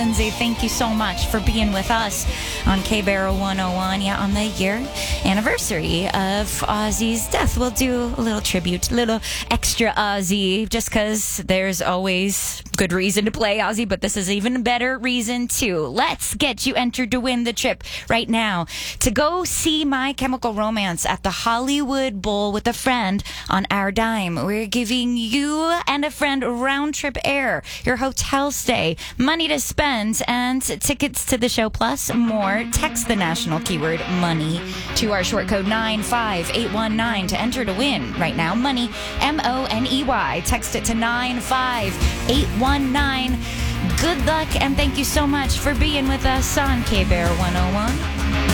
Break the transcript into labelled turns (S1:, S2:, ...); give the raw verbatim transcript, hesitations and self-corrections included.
S1: Lindsay, thank you so much for being with us on K-Barrow one oh one. Yeah, on the year anniversary of Ozzy's death. We'll do a little tribute, a little extra Ozzy, just because there's always good reason to play Ozzy, but this is even a better reason too. Let's get you entered to win the trip right now to go see My Chemical Romance at the Hollywood Bowl with a friend on our dime. We're giving you and a friend round trip air, your hotel stay, money to spend, and tickets to the show plus more. Text the national keyword money to our short code nine five eight one nine to enter to win right now. Money, M O N E Y. Text it to nine five eight one nine. Good luck, and thank you so much for being with us on K-Barrow one oh one.